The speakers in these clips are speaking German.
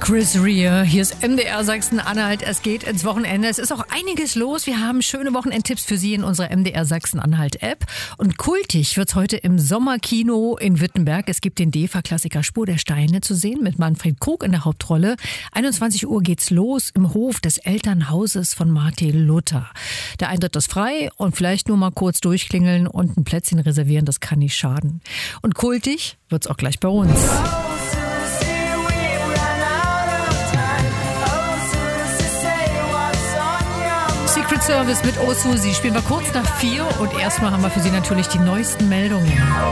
Chris Rea, hier ist MDR Sachsen-Anhalt. Es geht ins Wochenende. Es ist auch einiges los. Wir haben schöne Wochenendtipps für Sie in unserer MDR Sachsen-Anhalt-App. Und kultig wird's heute im Sommerkino in Wittenberg. Es gibt den DEFA-Klassiker Spur der Steine zu sehen mit Manfred Krug in der Hauptrolle. 21 Uhr geht's los im Hof des Elternhauses von Martin Luther. Der Eintritt ist frei und vielleicht nur mal kurz durchklingeln und ein Plätzchen reservieren, das kann nicht schaden. Und kultig wird's auch gleich bei uns. Secret Service mit Oh Susi spielen wir kurz nach 4 und erstmal haben wir für Sie natürlich die neuesten Meldungen.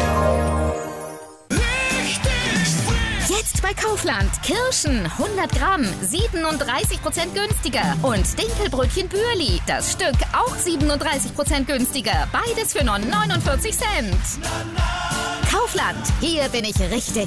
Jetzt bei Kaufland. Kirschen 100 Gramm, 37% günstiger. Und Dinkelbrötchen Bürli, das Stück auch 37% günstiger. Beides für nur 49 Cent. Kaufland, hier bin ich richtig.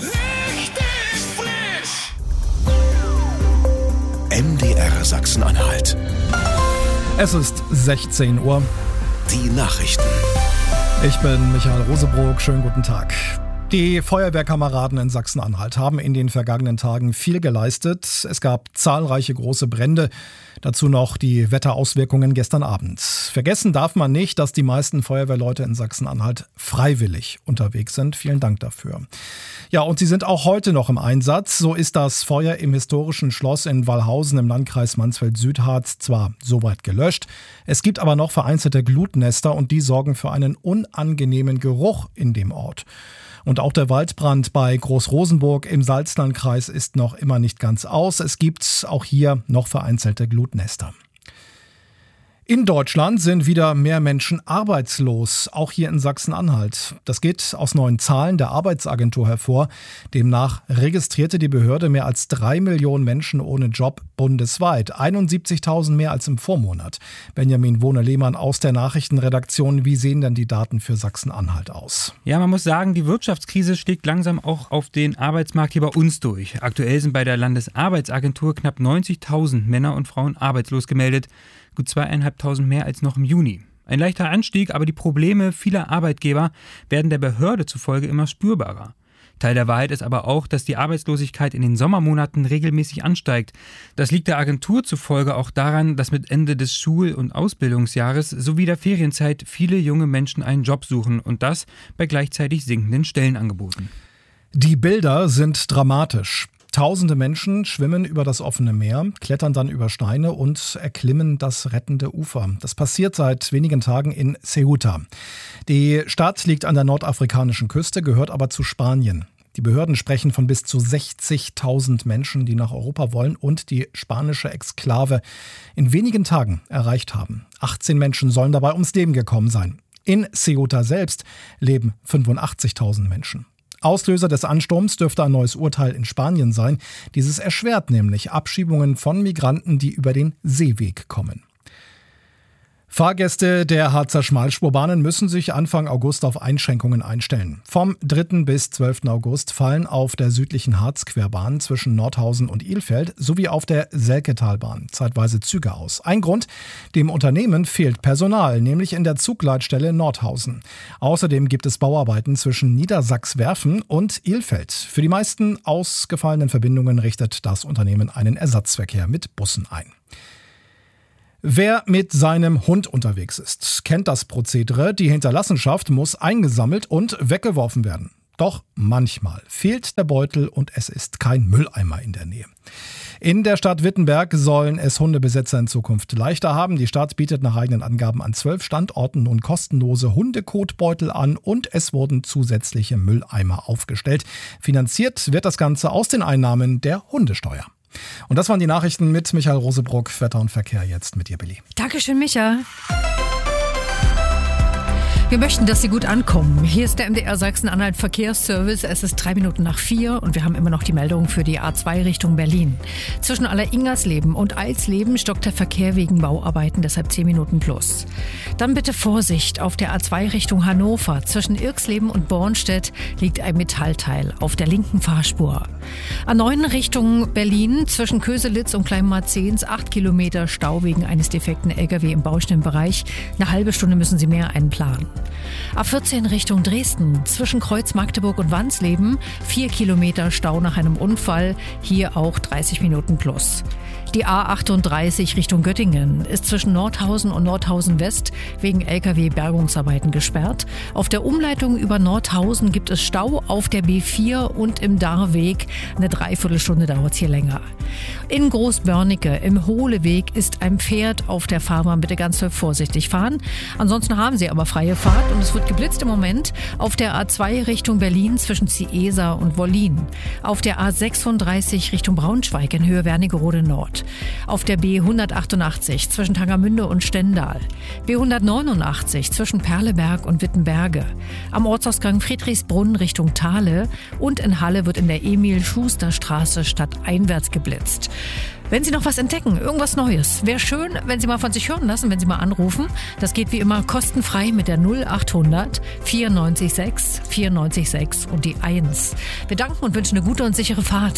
MDR Sachsen-Anhalt. Es ist 16 Uhr. Die Nachrichten. Ich bin Michael Rosebrock. Schönen guten Tag. Die Feuerwehrkameraden in Sachsen-Anhalt haben in den vergangenen Tagen viel geleistet. Es gab zahlreiche große Brände. Dazu noch die Wetterauswirkungen gestern Abend. Vergessen darf man nicht, dass die meisten Feuerwehrleute in Sachsen-Anhalt freiwillig unterwegs sind. Vielen Dank dafür. Ja, und sie sind auch heute noch im Einsatz. So ist das Feuer im historischen Schloss in Wallhausen im Landkreis Mansfeld-Südharz zwar soweit gelöscht. Es gibt aber noch vereinzelte Glutnester und die sorgen für einen unangenehmen Geruch in dem Ort. Und auch der Waldbrand bei Großrosenburg im Salzlandkreis ist noch immer nicht ganz aus. Es gibt auch hier noch vereinzelte Glutnester. In Deutschland sind wieder mehr Menschen arbeitslos, auch hier in Sachsen-Anhalt. Das geht aus neuen Zahlen der Arbeitsagentur hervor. Demnach registrierte die Behörde mehr als 3 Millionen Menschen ohne Job bundesweit. 71.000 mehr als im Vormonat. Benjamin Wohne-Lehmann aus der Nachrichtenredaktion. Wie sehen denn die Daten für Sachsen-Anhalt aus? Ja, man muss sagen, die Wirtschaftskrise schlägt langsam auch auf den Arbeitsmarkt hier bei uns durch. Aktuell sind bei der Landesarbeitsagentur knapp 90.000 Männer und Frauen arbeitslos gemeldet. Gut 2.500 mehr als noch im Juni. Ein leichter Anstieg, aber die Probleme vieler Arbeitgeber werden der Behörde zufolge immer spürbarer. Teil der Wahrheit ist aber auch, dass die Arbeitslosigkeit in den Sommermonaten regelmäßig ansteigt. Das liegt der Agentur zufolge auch daran, dass mit Ende des Schul- und Ausbildungsjahres sowie der Ferienzeit viele junge Menschen einen Job suchen und das bei gleichzeitig sinkenden Stellenangeboten. Die Bilder sind dramatisch. Tausende Menschen schwimmen über das offene Meer, klettern dann über Steine und erklimmen das rettende Ufer. Das passiert seit wenigen Tagen in Ceuta. Die Stadt liegt an der nordafrikanischen Küste, gehört aber zu Spanien. Die Behörden sprechen von bis zu 60.000 Menschen, die nach Europa wollen und die spanische Exklave in wenigen Tagen erreicht haben. 18 Menschen sollen dabei ums Leben gekommen sein. In Ceuta selbst leben 85.000 Menschen. Auslöser des Ansturms dürfte ein neues Urteil in Spanien sein. Dieses erschwert nämlich Abschiebungen von Migranten, die über den Seeweg kommen. Fahrgäste der Harzer Schmalspurbahnen müssen sich Anfang August auf Einschränkungen einstellen. Vom 3. bis 12. August fallen auf der südlichen Harzquerbahn zwischen Nordhausen und Ilfeld sowie auf der Selketalbahn zeitweise Züge aus. Ein Grund: dem Unternehmen fehlt Personal, nämlich in der Zugleitstelle Nordhausen. Außerdem gibt es Bauarbeiten zwischen Niedersachswerfen und Ilfeld. Für die meisten ausgefallenen Verbindungen richtet das Unternehmen einen Ersatzverkehr mit Bussen ein. Wer mit seinem Hund unterwegs ist, kennt das Prozedere. Die Hinterlassenschaft muss eingesammelt und weggeworfen werden. Doch manchmal fehlt der Beutel und es ist kein Mülleimer in der Nähe. In der Stadt Wittenberg sollen es Hundebesitzer in Zukunft leichter haben. Die Stadt bietet nach eigenen Angaben an 12 Standorten nun kostenlose Hundekotbeutel an und es wurden zusätzliche Mülleimer aufgestellt. Finanziert wird das Ganze aus den Einnahmen der Hundesteuer. Und das waren die Nachrichten mit Michael Rosebrock. Wetter und Verkehr jetzt mit dir, Billy. Dankeschön, Micha. Wir möchten, dass Sie gut ankommen. Hier ist der MDR Sachsen-Anhalt Verkehrsservice. Es ist 3 Minuten nach 4 und wir haben immer noch die Meldung für die A2 Richtung Berlin. Zwischen Alleringersleben und Alsleben stockt der Verkehr wegen Bauarbeiten, deshalb 10 Minuten plus. Dann bitte Vorsicht auf der A2 Richtung Hannover. Zwischen Irksleben und Bornstedt liegt ein Metallteil auf der linken Fahrspur. A9 Richtung Berlin zwischen Köselitz und Kleinmarzens 8 Kilometer Stau wegen eines defekten LKW im Baustellenbereich. Eine halbe Stunde müssen Sie mehr einplanen. A14 Richtung Dresden, zwischen Kreuz Magdeburg und Wansleben, 4 Kilometer Stau nach einem Unfall, hier auch 30 Minuten plus. Die A38 Richtung Göttingen ist zwischen Nordhausen und Nordhausen West wegen LKW-Bergungsarbeiten gesperrt. Auf der Umleitung über Nordhausen gibt es Stau auf der B4 und im Darweg. Eine Dreiviertelstunde dauert es hier länger. In Großbörnike im Hohleweg ist ein Pferd auf der Fahrbahn. Bitte ganz vorsichtig fahren. Ansonsten haben Sie aber freie Fahrt und es wird geblitzt im Moment auf der A2 Richtung Berlin zwischen Ciesa und Wollin. Auf der A36 Richtung Braunschweig in Höhe Wernigerode Nord. Auf der B188 zwischen Tangermünde und Stendal. B189 zwischen Perleberg und Wittenberge. Am Ortsausgang Friedrichsbrunn Richtung Thale und in Halle wird in der Emil-Schuster-Straße stadteinwärts geblitzt. Wenn Sie noch was entdecken, irgendwas Neues, wäre schön, wenn Sie mal von sich hören lassen, wenn Sie mal anrufen. Das geht wie immer kostenfrei mit der 0800 94 94 6 und die 1. Wir danken und wünschen eine gute und sichere Fahrt.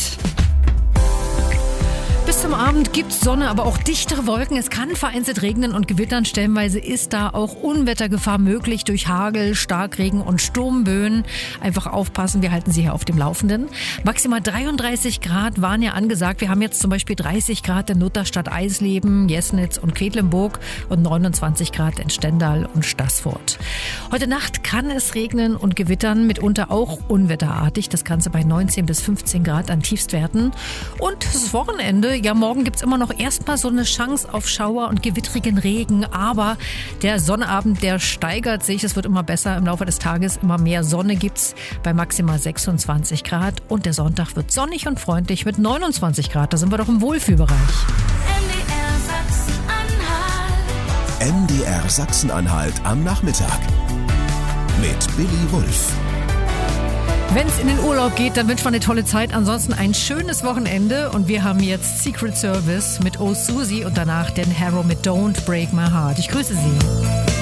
Bis zum Abend gibt's Sonne, aber auch dichtere Wolken. Es kann vereinzelt regnen und gewittern. Stellenweise ist da auch Unwettergefahr möglich durch Hagel, Starkregen und Sturmböen. Einfach aufpassen, wir halten Sie hier auf dem Laufenden. Maximal 33 Grad waren ja angesagt. Wir haben jetzt zum Beispiel 30 Grad in Lutherstadt Eisleben, Jesnitz und Quedlinburg und 29 Grad in Stendal und Staßfurt. Heute Nacht kann es regnen und gewittern, mitunter auch unwetterartig. Das Ganze bei 19 bis 15 Grad an Tiefstwerten. Und das Wochenende, ja, morgen gibt's immer noch erstmal so eine Chance auf Schauer und gewittrigen Regen. Aber der Sonnabend, der steigert sich. Es wird immer besser im Laufe des Tages. Immer mehr Sonne gibt's bei maximal 26 Grad. Und der Sonntag wird sonnig und freundlich mit 29 Grad. Da sind wir doch im Wohlfühlbereich. MDR Sachsen-Anhalt am Nachmittag mit Billy Wulff. Wenn es in den Urlaub geht, dann wünscht man eine tolle Zeit. Ansonsten ein schönes Wochenende. Und wir haben jetzt Secret Service mit Oh Susie und danach den Harrow mit Don't Break My Heart. Ich grüße Sie.